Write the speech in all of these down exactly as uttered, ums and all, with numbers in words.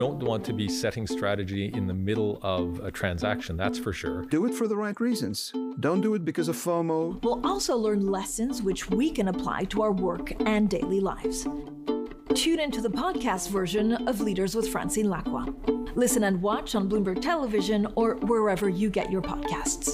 Don't want to be setting strategy in the middle of a transaction, that's for sure. Do it for the right reasons. Don't do it because of FOMO. We'll also learn lessons which we can apply to our work and daily lives. Tune into the podcast version of Leaders with Francine Lacqua. Listen and watch on Bloomberg Television or wherever you get your podcasts.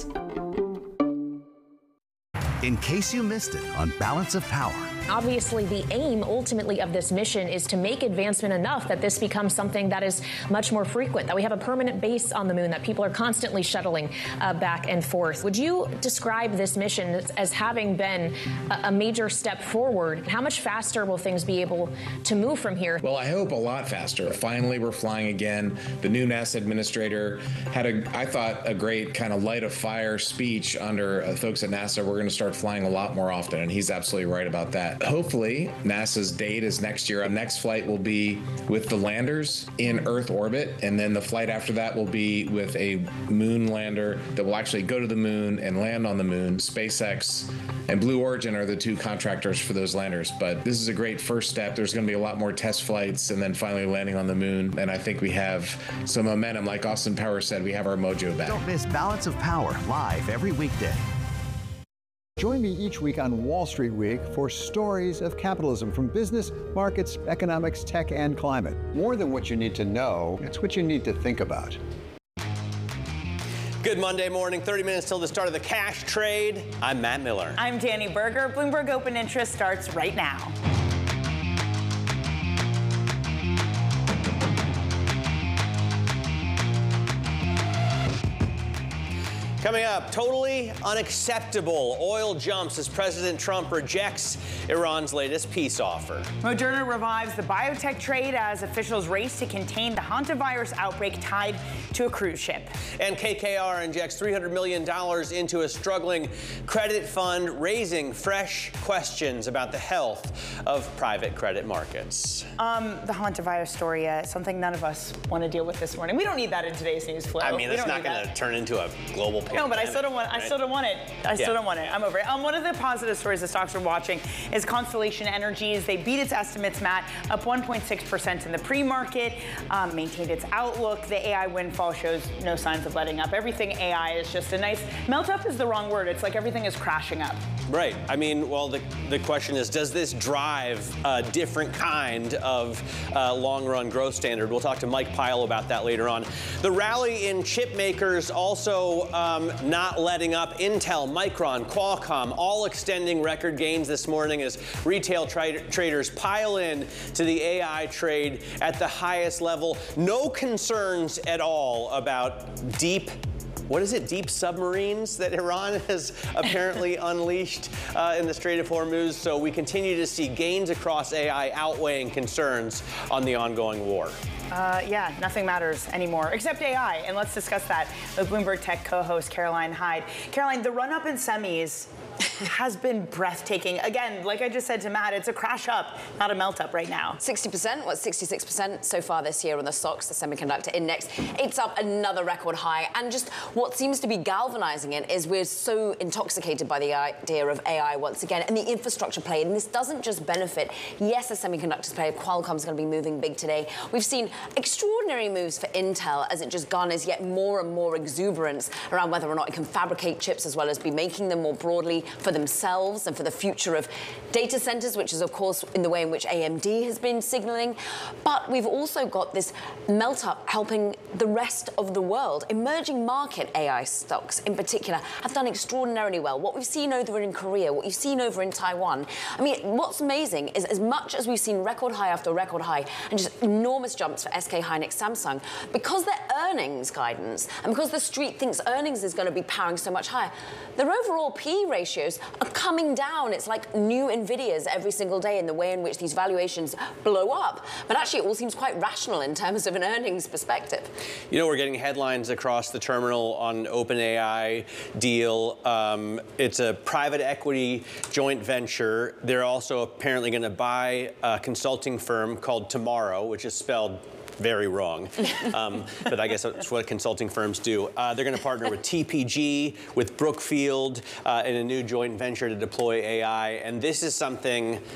In case you missed it on Balance of Power. Obviously, the aim ultimately of this mission is to make advancement enough that this becomes something that is much more frequent, that we have a permanent base on the moon, that people are constantly shuttling uh, back and forth. Would you describe this mission as, as having been a, a major step forward? How much faster will things be able to move from here? Well, I hope a lot faster. Finally, we're flying again. The new NASA administrator had, a, I thought, a great kind of light of fire speech under uh, folks at NASA. We're going to start flying a lot more often, and he's absolutely right about that. Hopefully, NASA's date is next year. Our next flight will be with the landers in Earth orbit, and then the flight after that will be with a moon lander that will actually go to the moon and land on the moon. SpaceX and Blue Origin are the two contractors for those landers, but this is a great first step. There's going to be a lot more test flights and then finally landing on the moon, and I think we have some momentum. Like Austin Powers said, we have our mojo back. Don't miss Balance of Power live every weekday. Join me each week on Wall Street Week for stories of capitalism from business, markets, economics, tech, and climate. More than what you need to know, it's what you need to think about. Good Monday morning, thirty minutes till the start of the cash trade. I'm Matt Miller. I'm Danny Berger. Bloomberg Open Interest starts right now. Coming up, totally unacceptable. Oil jumps as President Trump rejects Iran's latest peace offer. Moderna revives the biotech trade as officials race to contain the hantavirus outbreak tied to a cruise ship. And K K R injects three hundred million dollars into a struggling credit fund, raising fresh questions about the health of private credit markets. Um, the hantavirus story, uh, something none of us want to deal with this morning. We don't need that in today's news flow. I mean, it's not going to turn into a global pandemic. No, but I still don't want. Right? I still don't want it. I still yeah. don't want it. I'm over it. Um, one of the positive stories the stocks are watching is Constellation Energies. They beat its estimates, Matt, up one point six percent in the pre-market, um, maintained its outlook. The A I windfall shows no signs of letting up. Everything A I is just a nice melt up is the wrong word. It's like everything is crashing up. Right. I mean, well, the the question is, does this drive a different kind of uh, long-run growth standard? We'll talk to Mike Pyle about that later on. The rally in chip makers also. Um, not letting up. Intel, Micron, Qualcomm, all extending record gains this morning as retail tra traders pile in to the A I trade at the highest level. No concerns at all about deep What is it, deep submarines that Iran has apparently unleashed uh, in the Strait of Hormuz. So we continue to see gains across A I outweighing concerns on the ongoing war. Uh, yeah, nothing matters anymore except A I. And let's discuss that with Bloomberg Tech co-host Caroline Hyde. Caroline, the run-up in semis has been breathtaking. Again, like I just said to Matt, it's a crash up, not a melt up right now. sixty percent, what, sixty-six percent so far this year on the stocks, the semiconductor index. It's up another record high. And just what seems to be galvanizing it is we're so intoxicated by the idea of A I once again and the infrastructure play. And this doesn't just benefit, yes, the semiconductors play. Qualcomm's going to be moving big today. We've seen extraordinary moves for Intel as it just garners yet more and more exuberance around whether or not it can fabricate chips as well as be making them more broadly for themselves and for the future of data centers, which is, of course, in the way in which A M D has been signaling. But we've also got this melt-up helping the rest of the world. Emerging market A I stocks, in particular, have done extraordinarily well. What we've seen over in Korea, what you've seen over in Taiwan. I mean, what's amazing is as much as we've seen record high after record high and just enormous jumps for S K Hynix, Samsung, because their earnings guidance and because the street thinks earnings is going to be powering so much higher, their overall P E ratios are coming down. It's like new Nvidias every single day in the way in which these valuations blow up. But actually, it all seems quite rational in terms of an earnings perspective. You know, we're getting headlines across the terminal on OpenAI deal. Um, it's a private equity joint venture. They're also apparently going to buy a consulting firm called Tomorrow, which is spelled very wrong, um, but I guess that's what consulting firms do. Uh, they're going to partner with T P G, with Brookfield, uh, in a new joint venture to deploy A I. And this is something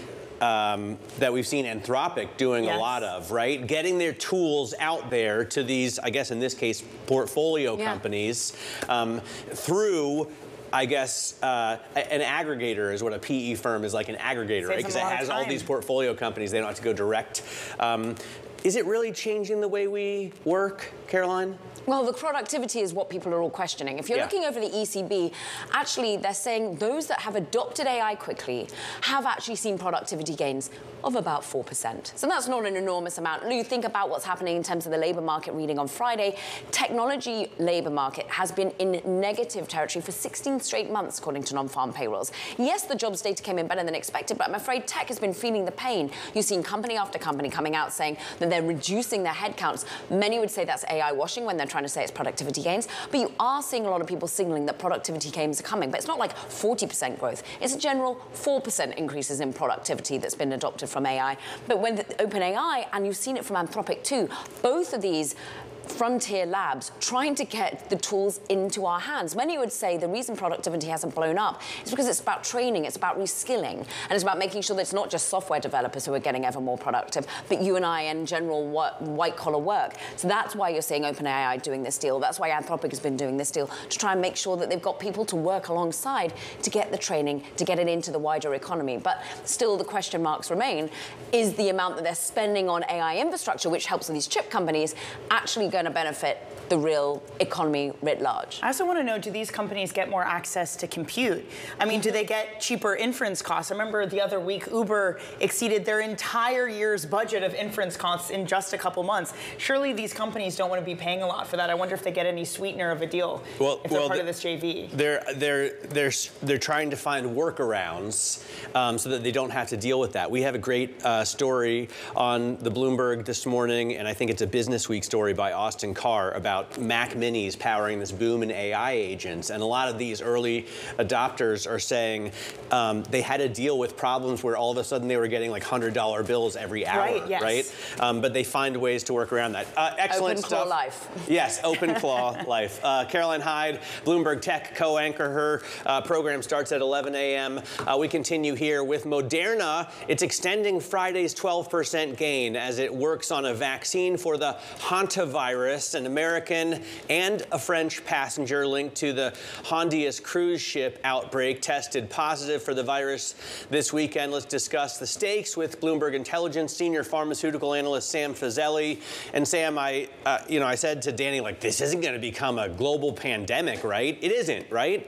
um, that we've seen Anthropic doing Yes. a lot of, right? Getting their tools out there to these, I guess in this case, portfolio Yeah. companies um, through I guess uh, an aggregator is what a P E firm is, like an aggregator, right? Because it has all these portfolio companies. They don't have to go direct. Um, is it really changing the way we work, Caroline? Well, the productivity is what people are all questioning. If you're Yeah. looking over the E C B, actually, they're saying those that have adopted A I quickly have actually seen productivity gains of about four percent. So that's not an enormous amount. You think about what's happening in terms of the labor market reading on Friday. Technology labor market has been in negative territory for sixteen straight months, according to non-farm payrolls. Yes, the jobs data came in better than expected, but I'm afraid tech has been feeling the pain. You've seen company after company coming out saying that they're reducing their headcounts. Many would say that's A I washing when they're trying to say it's productivity gains, but you are seeing a lot of people signaling that productivity gains are coming. But it's not like forty percent growth. It's a general four percent increases in productivity that's been adopted from A I. But when OpenAI, and you've seen it from Anthropic too, both of these frontier labs trying to get the tools into our hands. Many would say the reason productivity hasn't blown up is because it's about training, it's about reskilling, and it's about making sure that it's not just software developers who are getting ever more productive, but you and I and general white-collar work. So that's why you're seeing OpenAI doing this deal. That's why Anthropic has been doing this deal, to try and make sure that they've got people to work alongside to get the training, to get it into the wider economy. But still the question marks remain, is the amount that they're spending on A I infrastructure, which helps with these chip companies, actually going to benefit the real economy writ large? I also want to know, do these companies get more access to compute? I mean, do they get cheaper inference costs? I remember the other week, Uber exceeded their entire year's budget of inference costs in just a couple months. Surely these companies don't want to be paying a lot for that. I wonder if they get any sweetener of a deal well, if they're well, part of this J V. They're, they're, they're, they're trying to find workarounds um, so that they don't have to deal with that. We have a great uh, story on the Bloomberg this morning, and I think it's a Business Week story by Austin Carr about Mac Minis powering this boom in A I agents. And a lot of these early adopters are saying um, they had to deal with problems where all of a sudden they were getting like one hundred dollar bills every hour, right? Yes. right? Um, but they find ways to work around that. Uh, excellent Open stuff. claw life. Yes, open claw life. Uh, Caroline Hyde, Bloomberg Tech co-anchor. Her uh, program starts at eleven a m Uh, we continue here with Moderna. It's extending Friday's twelve percent gain as it works on a vaccine for the hantavirus, an American and a French passenger linked to the Hondias cruise ship outbreak tested positive for the virus this weekend. Let's discuss the stakes with Bloomberg Intelligence senior pharmaceutical analyst Sam Fazeli. And Sam, I, uh, you know, I said to Danny, like, this isn't going to become a global pandemic, right? It isn't, right?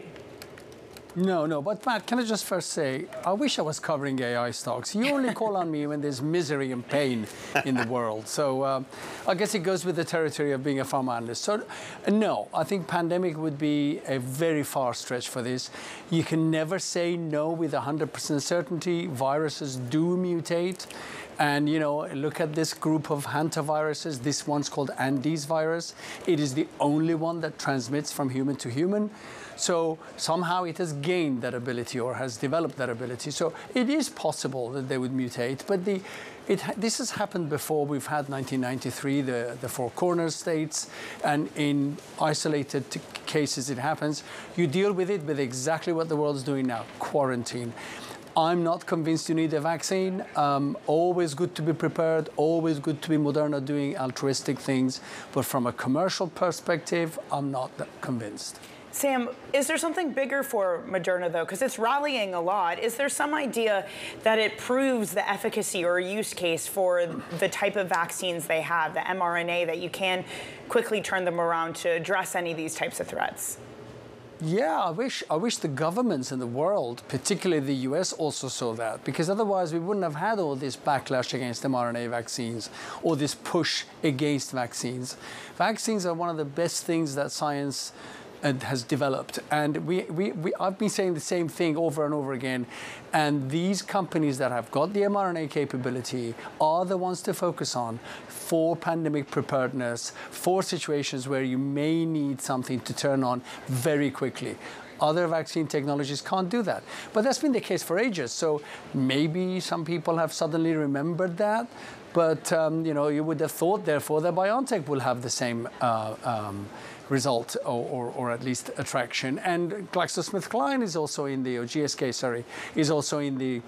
No, no, but Matt, can I just first say, I wish I was covering A I stocks. You only call on me when there's misery and pain in the world. So um, I guess it goes with the territory of being a pharma analyst. So uh, no, I think pandemic would be a very far stretch for this. You can never say no with one hundred percent certainty. Viruses do mutate. And, you know, look at this group of hantaviruses. This one's called Andes virus. It is the only one that transmits from human to human. So somehow it has gained that ability or has developed that ability. So it is possible that they would mutate. But the, it, this has happened before. We've had nineteen ninety-three, the, the Four Corners states. And in isolated cases, it happens. You deal with it with exactly what the world is doing now, quarantine. I'm not convinced you need a vaccine. Um, always good to be prepared, always good to be Moderna doing altruistic things. But from a commercial perspective, I'm not that convinced. Sam, is there something bigger for Moderna, though? Because it's rallying a lot. Is there some idea that it proves the efficacy or use case for the type of vaccines they have, the mRNA, that you can quickly turn them around to address any of these types of threats? Yeah, I wish I wish the governments in the world, particularly the U S, also saw that, because otherwise we wouldn't have had all this backlash against mRNA vaccines or this push against vaccines. Vaccines are one of the best things that science has developed. And we, we, we, I've been saying the same thing over and over again. And these companies that have got the mRNA capability are the ones to focus on for pandemic preparedness, for situations where you may need something to turn on very quickly. Other vaccine technologies can't do that. But that's been the case for ages. So maybe some people have suddenly remembered that. But um, you know, you would have thought, therefore, that BioNTech will have the same uh, um, result, or, or, or at least attraction. And GlaxoSmithKline is also in the, or G S K, sorry, is also in the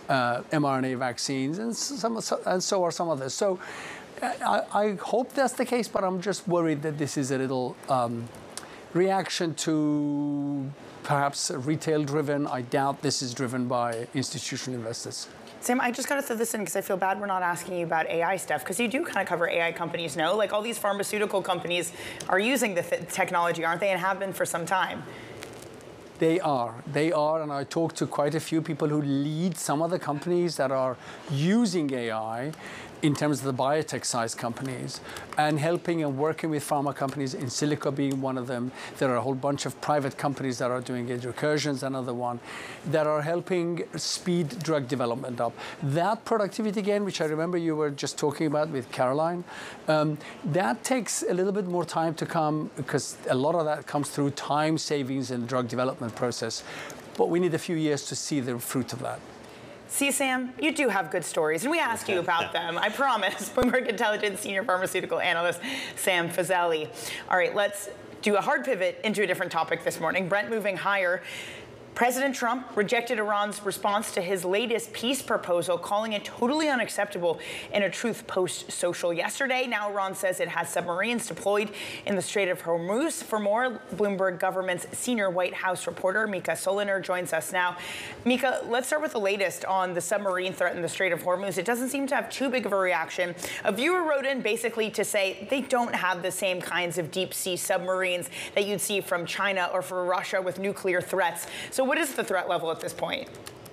uh, mRNA vaccines, and some, and so are some others. So I, I hope that's the case, but I'm just worried that this is a little um, reaction to perhaps retail-driven. I doubt this is driven by institutional investors. Sam, I just got to throw this in because I feel bad we're not asking you about A I stuff, because you do kind of cover A I companies, no? Like all these pharmaceutical companies are using the th- technology, aren't they, and have been for some time? They are. They are, and I talked to quite a few people who lead some of the companies that are using A I in terms of the biotech-sized companies, and helping and working with pharma companies, in silico being one of them. There are a whole bunch of private companies that are doing it. Recursion's another one, that are helping speed drug development up. That productivity gain, which I remember you were just talking about with Caroline, um, that takes a little bit more time to come, because a lot of that comes through time savings in the drug development process. But we need a few years to see the fruit of that. See, Sam, you do have good stories, and we ask you about them. I promise. Bloomberg Intelligence Senior Pharmaceutical Analyst Sam Fazeli. All right, let's do a hard pivot into a different topic this morning. Brent moving higher. President Trump rejected Iran's response to his latest peace proposal, calling it totally unacceptable in a Truth Post social yesterday. Now Iran says it has submarines deployed in the Strait of Hormuz. For more, Bloomberg government's senior White House reporter, Mika Soliner, joins us now. Mika, let's start with the latest on the submarine threat in the Strait of Hormuz. It doesn't seem to have too big of a reaction. A viewer wrote in basically to say they don't have the same kinds of deep-sea submarines that you'd see from China or from Russia with nuclear threats. So what is the threat level at this point?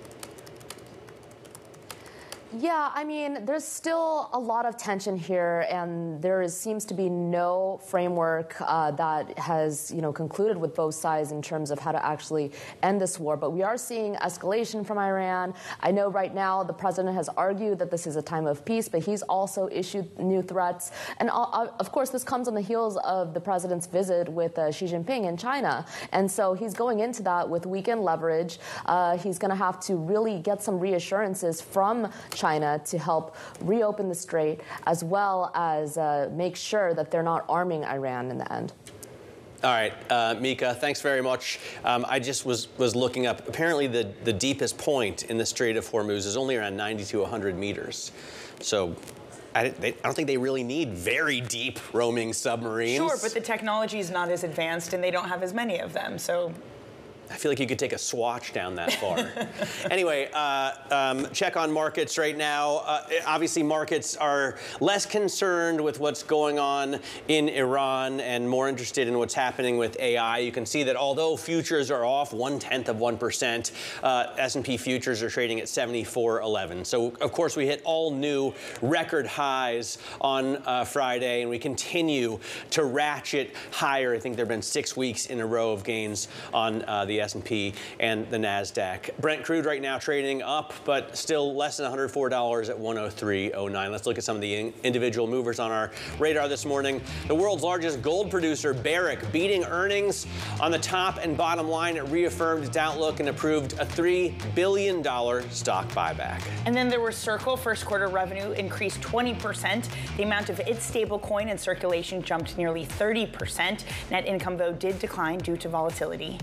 Yeah, I mean, there's still a lot of tension here, and there is, seems to be no framework uh, that has, you know, concluded with both sides in terms of how to actually end this war. But we are seeing escalation from Iran. I know right now the president has argued that this is a time of peace, but he's also issued new threats. And uh, of course, this comes on the heels of the president's visit with uh, Xi Jinping in China. And so he's going into that with weakened leverage. Uh, he's going to have to really get some reassurances from China China to help reopen the strait, as well as uh, make sure that they're not arming Iran in the end. All right, uh, Mika, thanks very much. Um, I just was was looking up. Apparently, the, the deepest point in the Strait of Hormuz is only around ninety to one hundred meters. So I, they, I don't think they really need very deep roaming submarines. Sure, but the technology is not as advanced, and they don't have as many of them. So I feel like you could take a swatch down that far. Anyway, uh, um, check on markets right now. Uh, obviously, markets are less concerned with what's going on in Iran and more interested in what's happening with A I. You can see that although futures are off one-tenth of one percent, uh, S and P futures are trading at seventy-four eleven. So, of course, we hit all new record highs on uh, Friday, and we continue to ratchet higher. I think there have been six weeks in a row of gains on uh, the S and P and the NASDAQ. Brent crude right now trading up, but still less than one hundred four dollars at one oh three oh nine. Let's look at some of the in individual movers on our radar this morning. The world's largest gold producer, Barrick, beating earnings on the top and bottom line. It reaffirmed its outlook and approved a three billion dollar stock buyback. And then there was Circle. First quarter revenue increased twenty percent. The amount of its stable coin in circulation jumped nearly thirty percent. Net income, though, did decline due to volatility.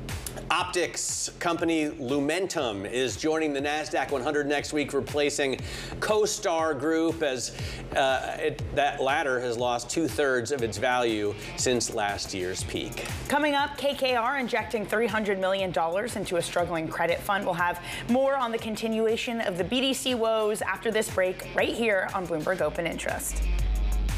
Optics company Lumentum is joining the NASDAQ one hundred next week, replacing CoStar Group, as uh, it, that latter has lost two-thirds of its value since last year's peak. Coming up, K K R injecting three hundred million dollars into a struggling credit fund. We'll have more on the continuation of the B D C woes after this break right here on Bloomberg Open Interest.